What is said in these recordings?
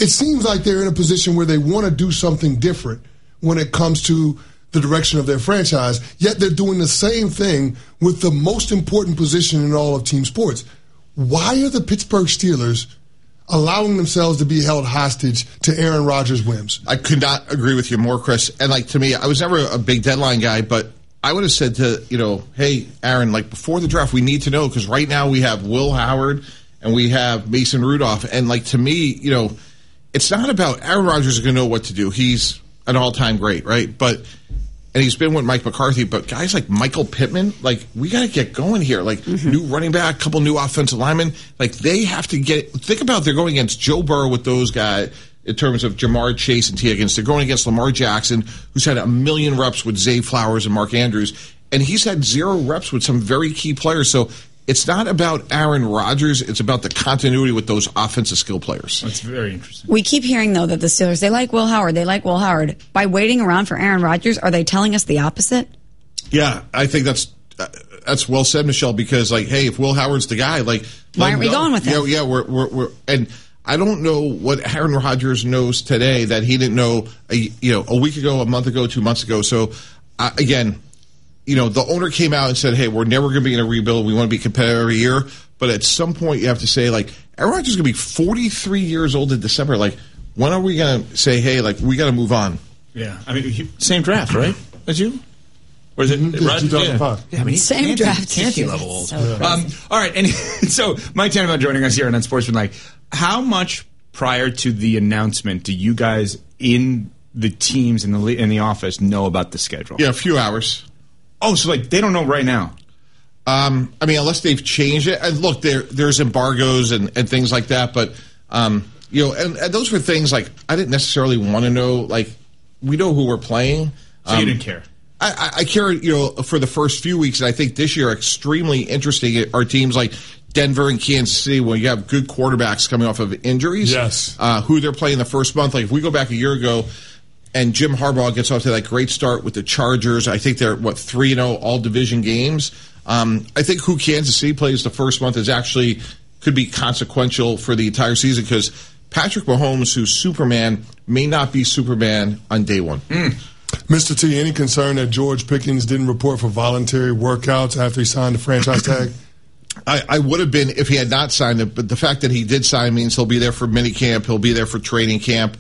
it seems like they're in a position where they want to do something different when it comes to the direction of their franchise, yet they're doing the same thing with the most important position in all of team sports. Why are the Pittsburgh Steelers allowing themselves to be held hostage to Aaron Rodgers' whims? I could not agree with you more, Chris. And, to me, I was never a big deadline guy, but I would have said to, hey, Aaron, before the draft, we need to know, because right now we have Will Howard and we have Mason Rudolph. And, to me, it's not about Aaron Rodgers is going to know what to do. He's an all-time great, right? And he's been with Mike McCarthy, but guys like Michael Pittman, we got to get going here. New running back, couple new offensive linemen, they have to think about they're going against Joe Burrow with those guys in terms of Jamar Chase and T. Higgins. They're going against Lamar Jackson, who's had 1 million reps with Zay Flowers and Mark Andrews, and he's had 0 reps with some very key players. So it's not about Aaron Rodgers. It's about the continuity with those offensive skill players. That's very interesting. We keep hearing, though, that the Steelers, they like Will Howard. They like Will Howard. By waiting around for Aaron Rodgers, are they telling us the opposite? Yeah, I think that's well said, Michelle, because, hey, if Will Howard's the guy, why aren't we going with him? Yeah, we're and I don't know what Aaron Rodgers knows today that he didn't know a week ago, a month ago, 2 months ago. So, again, the owner came out and said, hey, we're never going to be in a rebuild. We want to be competitive every year. But at some point, you have to say, Aaron Rodgers is going to be 43 years old in December. When are we going to say, hey, we got to move on? Yeah. Same draft, right? As you? Or is it 2005? Yeah, same draft. Canty level old. So all right. And so Mike Tannenbaum joining us here on Unsportsmanlike. How much prior to the announcement do you guys in the teams in the office know about the schedule? Yeah, a few hours. Oh, so they don't know right now. Unless they've changed it. And look, there's embargoes and things like that. But and those were things I didn't necessarily want to know. We know who we're playing. So you didn't care. I care, for the first few weeks. And I think this year extremely interesting are teams like Denver and Kansas City, when you have good quarterbacks coming off of injuries. Yes. Who they're playing the first month. If we go back a year ago, and Jim Harbaugh gets off to that great start with the Chargers. I think they're, 3-0 all division games. I think who Kansas City plays the first month could be consequential for the entire season, because Patrick Mahomes, who's Superman, may not be Superman on day one. Mr. T, any concern that George Pickens didn't report for voluntary workouts after he signed the franchise tag? I would have been if he had not signed it, but the fact that he did sign means he'll be there for minicamp, he'll be there for training camp.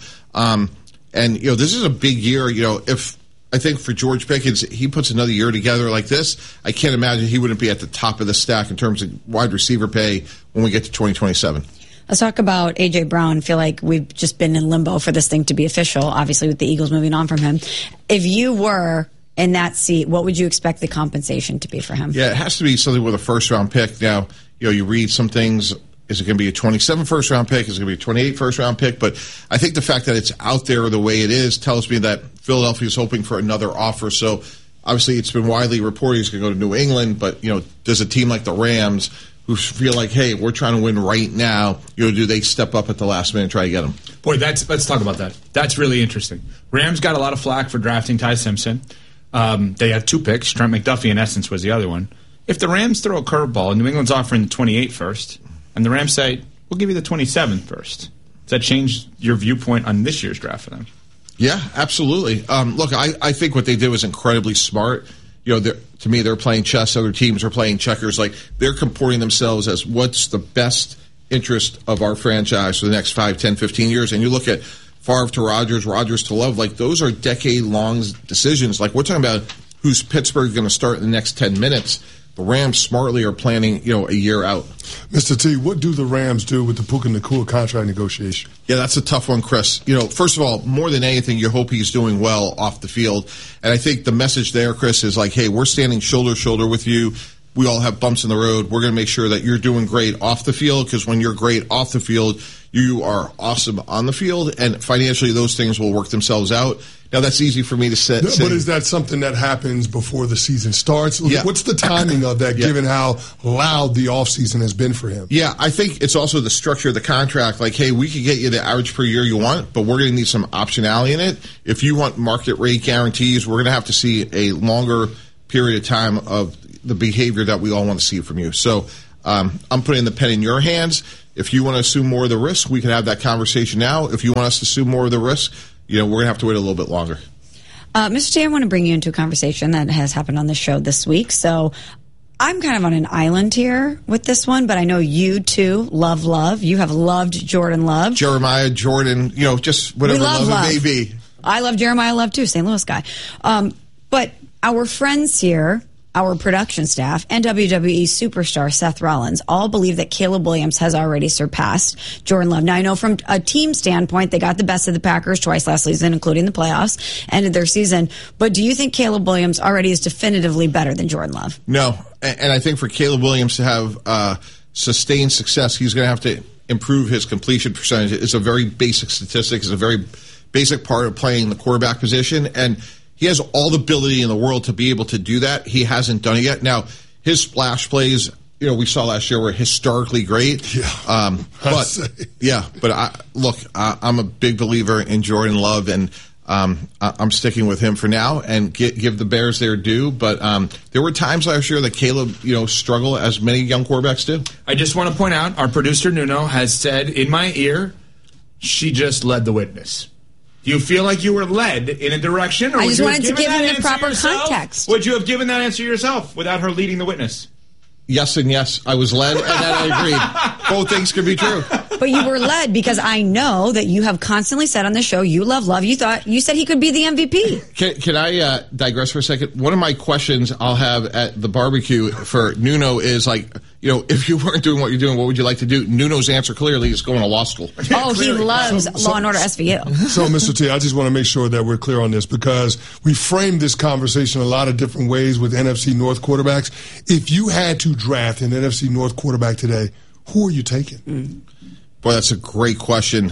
And, this is a big year. If I think for George Pickens, he puts another year together like this, I can't imagine he wouldn't be at the top of the stack in terms of wide receiver pay when we get to 2027. Let's talk about A.J. Brown. I feel like we've just been in limbo for this thing to be official, obviously with the Eagles moving on from him. If you were in that seat, what would you expect the compensation to be for him? Yeah, it has to be something with a first-round pick. Now, you read some things. Is it going to be a 27 first-round pick? Is it going to be a 28 first-round pick? But I think the fact that it's out there the way it is tells me that Philadelphia is hoping for another offer. So, obviously, it's been widely reported he's going to go to New England. But, does a team like the Rams, who feel like, hey, we're trying to win right now, do they step up at the last minute and try to get him? Boy, let's talk about that. That's really interesting. Rams got a lot of flack for drafting Ty Simpson. They had 2 picks. Trent McDuffie, in essence, was the other one. If the Rams throw a curveball and New England's offering the 28 first, and the Rams say, we'll give you the 27th first, does that change your viewpoint on this year's draft for them? Yeah, absolutely. Look, I think what they did was incredibly smart. To me, they're playing chess. Other teams are playing checkers. They're comporting themselves as what's the best interest of our franchise for the next 5, 10, 15 years. And you look at Favre to Rodgers, Rodgers to Love, those are decade-long decisions. We're talking about who's Pittsburgh going to start in the next 10 minutes. The Rams smartly are planning, a year out. Mr. T, what do the Rams do with the Puka Nacua contract negotiation? Yeah, that's a tough one, Chris. First of all, more than anything, you hope he's doing well off the field. And I think the message there, Chris, is hey, we're standing shoulder to shoulder with you. We all have bumps in the road. We're going to make sure that you're doing great off the field, because when you're great off the field, you are awesome on the field. And financially, those things will work themselves out. Now, that's easy for me to say. But is that something that happens before the season starts? Yeah. What's the timing of that, given how loud the offseason has been for him? Yeah, I think it's also the structure of the contract. Hey, we could get you the average per year you want, but we're going to need some optionality in it. If you want market rate guarantees, we're going to have to see a longer period of time of the behavior that we all want to see from you. So I'm putting the pen in your hands. if you want to assume more of the risk, we can have that conversation now. If you want us to assume more of the risk, we're going to have to wait a little bit longer. Mr. T, I want to bring you into a conversation that has happened on the show this week. So I'm kind of on an island here with this one, but I know you too love. You have loved Jordan Love. Jeremiah, Jordan, just whatever love it may be. I love Jeremiah Love too, St. Louis guy. But our friends here, our production staff, and WWE superstar Seth Rollins all believe that Caleb Williams has already surpassed Jordan Love. Now, I know from a team standpoint, they got the best of the Packers twice last season, including the playoffs, ended their season. But do you think Caleb Williams already is definitively better than Jordan Love? No. And I think for Caleb Williams to have sustained success, he's going to have to improve his completion percentage. It's a very basic statistic. It's a very basic part of playing the quarterback position. And he has all the ability in the world to be able to do that. He hasn't done it yet. Now, his splash plays, we saw last year were historically great. Yeah. But I'm a big believer in Jordan Love, and I'm sticking with him for now and give the Bears their due. But there were times last year that Caleb, struggled, as many young quarterbacks do. I just want to point out, our producer Nuno has said in my ear, she just led the witness. Do you feel like you were led in a direction? Or I just wanted to give him the proper yourself? Context. Would you have given that answer yourself without her leading the witness? Yes and yes. I was led, and then I agreed. Both things could be true. But you were led because I know that you have constantly said on the show you love Love. You said he could be the MVP. Can I digress for a second? One of my questions I'll have at the barbecue for Nuno is if you weren't doing what you're doing, what would you like to do? Nuno's answer clearly is going to law school. Oh, he loves Law and Order SVU. So, Mr. T, I just want to make sure that we're clear on this because we framed this conversation a lot of different ways with NFC North quarterbacks. If you had to draft an NFC North quarterback today, who are you taking? Boy, that's a great question.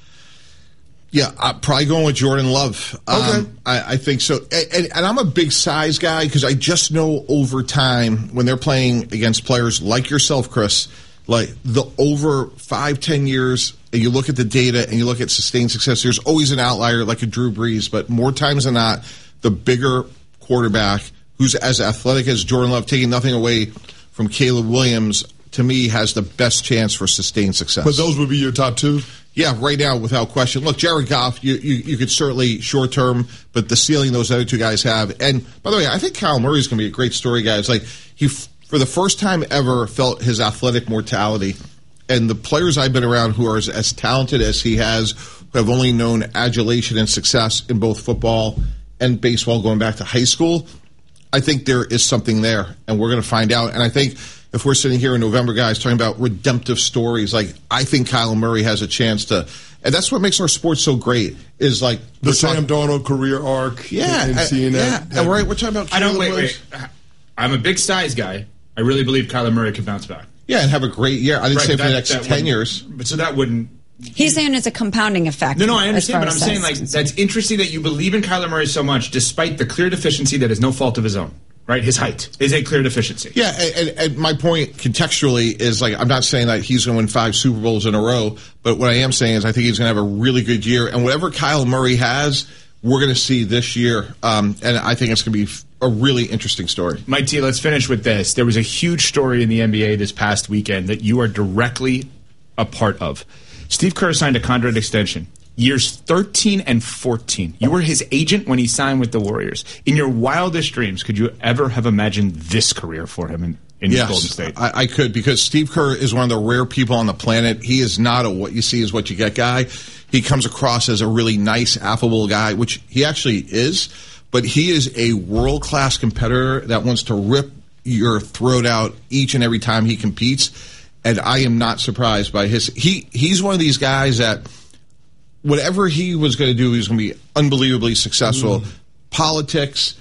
Yeah, I'm probably going with Jordan Love. Okay. I think so. And I'm a big size guy because I just know over time when they're playing against players like yourself, Chris, like the over 5-10 years, and you look at the data and you look at sustained success, there's always an outlier like a Drew Brees, but more times than not, the bigger quarterback who's as athletic as Jordan Love, taking nothing away from Caleb Williams, to me, has the best chance for sustained success. But those would be your top two? Yeah, right now, without question. Look, Jared Goff, you could certainly short-term, but the ceiling those other two guys have. And, by the way, I think Kyle Murray is going to be a great story, guys. Like, he, for the first time ever, felt his athletic mortality. And the players I've been around who are as talented as he has, who have only known adulation and success in both football and baseball going back to high school, I think there is something there, and we're going to find out. And I think if we're sitting here in November, guys, talking about redemptive stories, like I think Kyle Murray has a chance to, and that's what makes our sport so great, is like the Sam Darnold career arc. Yeah, and seeing that. And right, we're talking about Caleb wait. I'm a big size guy. I really believe Kyler Murray could bounce back. Yeah, and have a great year. I didn't say for the next 10 years. But so that wouldn't. He's saying it's a compounding effect. No, I understand, but I'm saying like that's interesting that you believe in Kyler Murray so much, despite the clear deficiency that is no fault of his own. Right, his height is a clear deficiency. Yeah, and my point contextually is like I'm not saying that he's going to win 5 Super Bowls in a row, but what I am saying is I think he's going to have a really good year, and whatever Kyle Murray has, we're going to see this year, and I think it's going to be a really interesting story. Mike T, let's finish with this. There was a huge story in the NBA this past weekend that you are directly a part of. Steve Kerr signed a contract extension. Years 13 and 14. You were his agent when he signed with the Warriors. In your wildest dreams, could you ever have imagined this career for him in Golden State? I could, because Steve Kerr is one of the rare people on the planet. He is not a what you see is what you get guy. He comes across as a really nice, affable guy, which he actually is. But he is a world-class competitor that wants to rip your throat out each and every time he competes. And I am not surprised by his... He's one of these guys that... whatever he was going to do, he was going to be unbelievably successful. Politics,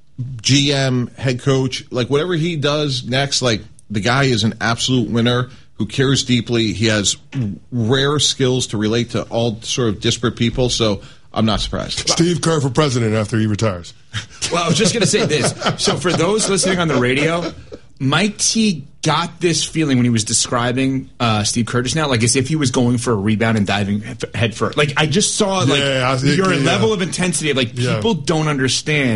GM, head coach, like whatever he does next, like the guy is an absolute winner who cares deeply. He has rare skills to relate to all sort of disparate people, so I'm not surprised. Steve Kerr for president after he retires. Well, I was just going to say this. So for those listening on the radio, Mike T got this feeling when he was describing Steve Kerr just now, like as if he was going for a rebound and diving head first. Like I just saw your level of intensity of like people don't understand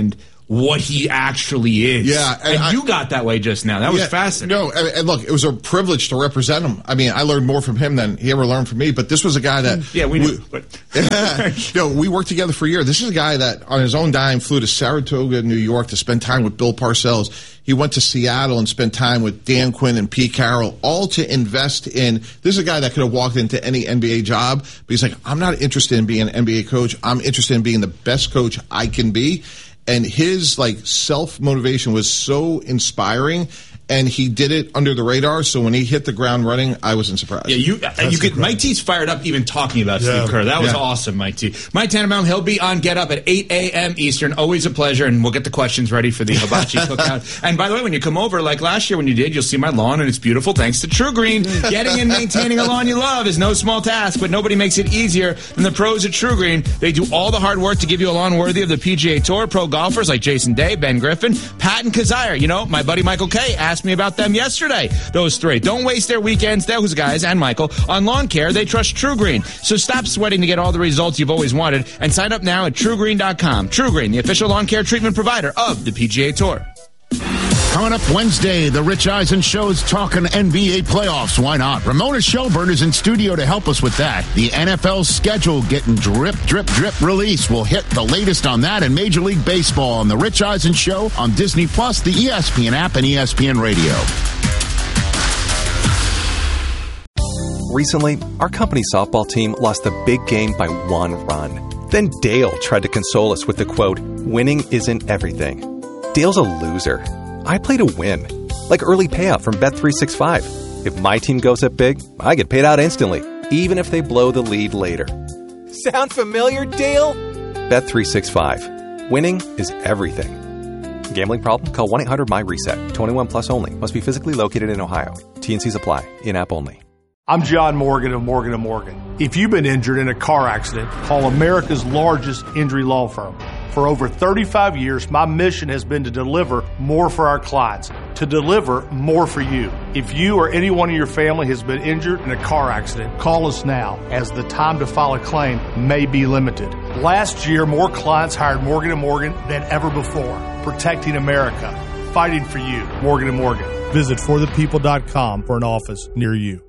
what he actually is. Yeah, and you got that way just now. That was fascinating. No, and look, it was a privilege to represent him. I mean, I learned more from him than he ever learned from me. But this was a guy that we knew. We worked together for a year. This is a guy that, on his own dime, flew to Saratoga, New York, to spend time with Bill Parcells. He went to Seattle and spent time with Dan Quinn and Pete Carroll, all to invest in. This is a guy that could have walked into any NBA job, but he's like, I'm not interested in being an NBA coach. I'm interested in being the best coach I can be. And his self-motivation was so inspiring, and he did it under the radar. So when he hit the ground running, I wasn't surprised. Yeah, you could. Mike T's fired up even talking about Steve Kerr. That was awesome, Mike T. Mike Tannenbaum, he'll be on Get Up at 8 a.m. Eastern. Always a pleasure, and we'll get the questions ready for the hibachi cookout. And by the way, when you come over, like last year when you did, you'll see my lawn, and it's beautiful thanks to True Green. Getting and maintaining a lawn you love is no small task, but nobody makes it easier than the pros at True Green. They do all the hard work to give you a lawn worthy of the PGA Tour. Pro golfers like Jason Day, Ben Griffin, Pat and Kazire. You know, my buddy Michael Kay asked me about them yesterday. Those three. Don't waste their weekends, those guys and Michael, on lawn care. They trust True Green. So stop sweating to get all the results you've always wanted and sign up now at TrueGreen.com. True Green, the official lawn care treatment provider of the PGA Tour. Coming up Wednesday, the Rich Eisen Show's talking NBA playoffs. Why not? Ramona Shelburne is in studio to help us with that. The NFL schedule getting drip release. We'll hit the latest on that and Major League Baseball on the Rich Eisen Show on Disney Plus, the ESPN app, and ESPN Radio. Recently, our company softball team lost the big game by 1 run. Then Dale tried to console us with the quote, "Winning isn't everything." Dale's a loser. I play to win. Like early payout from Bet365. If my team goes up big, I get paid out instantly, even if they blow the lead later. Sound familiar, Dale? Bet365. Winning is everything. Gambling problem? Call 1-800-MY-RESET. 21 plus only. Must be physically located in Ohio. T&Cs apply. In-app only. I'm John Morgan of Morgan & Morgan. If you've been injured in a car accident, call America's largest injury law firm. For over 35 years, my mission has been to deliver more for our clients, to deliver more for you. If you or anyone in your family has been injured in a car accident, call us now, as the time to file a claim may be limited. Last year, more clients hired Morgan & Morgan than ever before, protecting America, fighting for you. Morgan & Morgan. Visit forthepeople.com for an office near you.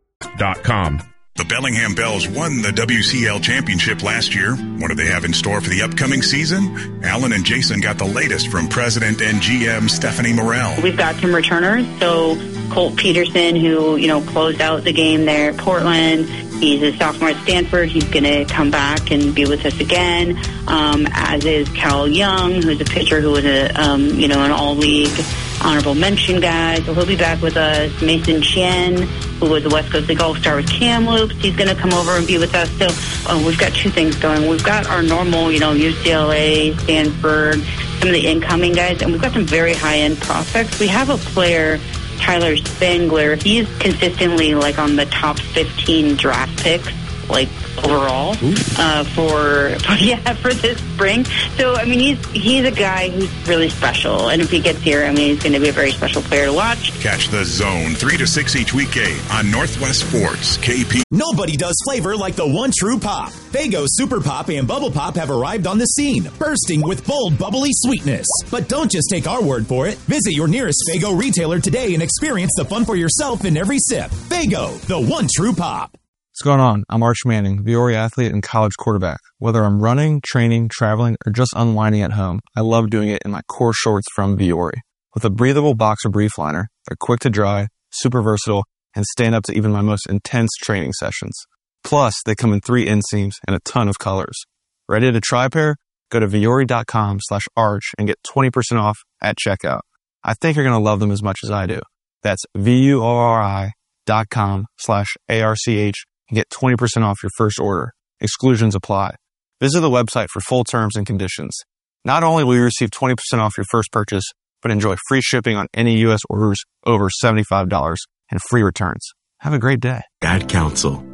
The Bellingham Bells won the WCL championship last year. What do they have in store for the upcoming season? Alan and Jason got the latest from President and GM Stephanie Morrell. We've got some returners. So Colt Peterson, who, closed out the game there at Portland. He's a sophomore at Stanford. He's going to come back and be with us again, as is Cal Young, who's a pitcher who was an all-league honorable mention guy. So he'll be back with us. Mason Chen, who was a West Coast League All-Star with Kamloops. He's going to come over and be with us. So we've got two things going. We've got our normal, UCLA, Stanford, some of the incoming guys, and we've got some very high-end prospects. We have a player, Tyler Spangler. He's consistently on the top 15 draft picks, overall, for this spring. So, he's a guy who's really special. And if he gets here, he's going to be a very special player to watch. Catch The Zone 3 to 6 each weekday on Northwest Sports, KP. Nobody does flavor like the one true pop. Faygo Super Pop and Bubble Pop have arrived on the scene, bursting with bold, bubbly sweetness. But don't just take our word for it. Visit your nearest Faygo retailer today and experience the fun for yourself in every sip. Faygo, the one true pop. What's going on? I'm Arch Manning, Viore athlete and college quarterback. Whether I'm running, training, traveling, or just unwinding at home, I love doing it in my core shorts from Viore. With a breathable boxer brief liner, they're quick to dry, super versatile, and stand up to even my most intense training sessions. Plus, they come in 3 inseams and a ton of colors. Ready to try a pair? Go to Viore.com/arch and get 20% off at checkout. I think you're going to love them as much as I do. That's VUORI.com/ARCH and get 20% off your first order. Exclusions apply. Visit the website for full terms and conditions. Not only will you receive 20% off your first purchase, but enjoy free shipping on any U.S. orders over $75 and free returns. Have a great day. Ad Council.